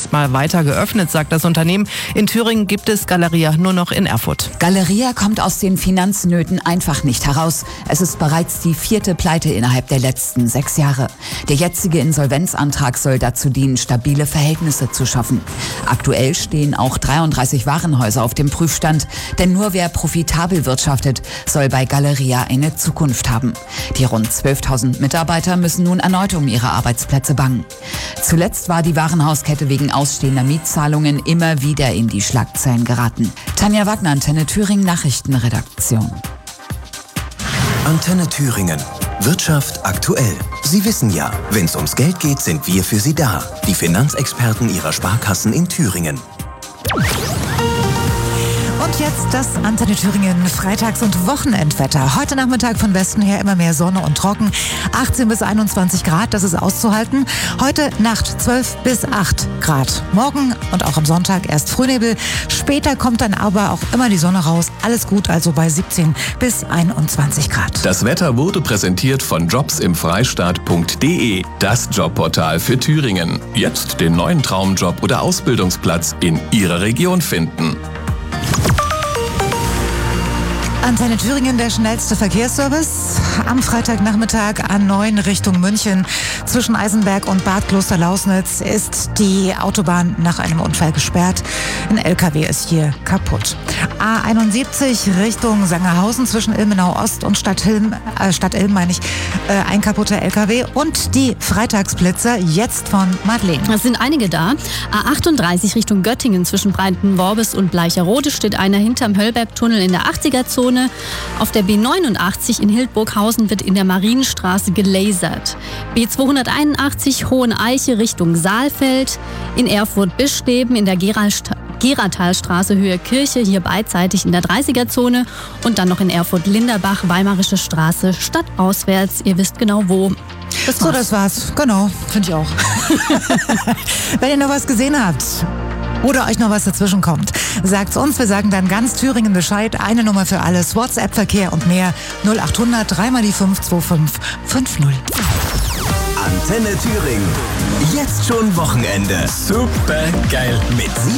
erstmal weiter geöffnet, sagt das Unternehmen. In Thüringen gibt es Galeria nur noch in Erfurt. Galeria kommt aus den Finanznöten einfach nicht heraus. Es ist bereits die 4. Pleite innerhalb der letzten 6 Jahre. Der jetzige Insolvenzantrag soll dazu dienen, stabile Verhältnisse zu schaffen. Aktuell stehen auch 33 Warenhäuser auf dem Prüfstand, denn nur wer profitabel wirtschaftet, soll bei Galeria eine Zukunft haben. Die rund 12.000 Mitarbeiter müssen nun erneut um ihre Arbeitsplätze bangen. Zuletzt war die Warenhauskette wegen ausstehender Mietzahlungen immer wieder in die Schlagzeilen geraten. Tanja Wagner, Antenne Thüringen Nachrichtenredaktion. Antenne Thüringen. Wirtschaft aktuell. Sie wissen ja, wenn es ums Geld geht, sind wir für Sie da. Die Finanzexperten Ihrer Sparkassen in Thüringen. Und jetzt das Antenne Thüringen Freitags- und Wochenendwetter. Heute Nachmittag von Westen her immer mehr Sonne und trocken. 18 bis 21 Grad, das ist auszuhalten. Heute Nacht 12 bis 8 Grad. Morgen und auch am Sonntag erst Frühnebel. Später kommt dann aber auch immer die Sonne raus. Alles gut, also bei 17 bis 21 Grad. Das Wetter wurde präsentiert von jobsimfreistaat.de, das Jobportal für Thüringen. Jetzt den neuen Traumjob oder Ausbildungsplatz in Ihrer Region finden. Antenne Thüringen, der schnellste Verkehrsservice. Am Freitagnachmittag A9 Richtung München. Zwischen Eisenberg und Bad Klosterlausnitz ist die Autobahn nach einem Unfall gesperrt. Ein LKW ist hier kaputt. A71 Richtung Sangerhausen zwischen Ilmenau Ost und Stadt Ilm ein kaputter LKW. Und die Freitagsblitzer jetzt von Madeleine. Es sind einige da. A38 Richtung Göttingen zwischen Breitenworbis und Bleicherode steht einer hinterm Höllbergtunnel in der 80er-Zone. Auf der B89 in Hildburghausen wird in der Marienstraße gelasert. B281 Hoheneiche Richtung Saalfeld. In Erfurt-Bischleben in der Geratalstraße Höhe Kirche, hier beidseitig in der 30er-Zone. Und dann noch in Erfurt-Linderbach, Weimarische Straße, stadtauswärts. Ihr wisst genau wo. Das war's. Genau, finde ich auch. Wenn ihr noch was gesehen habt oder euch noch was dazwischen kommt, sagt's uns. Wir sagen dann ganz Thüringen Bescheid. Eine Nummer für alles. WhatsApp-Verkehr und mehr. 0800 3 mal die 52550. Antenne Thüringen. Jetzt schon Wochenende. Super geil. Mit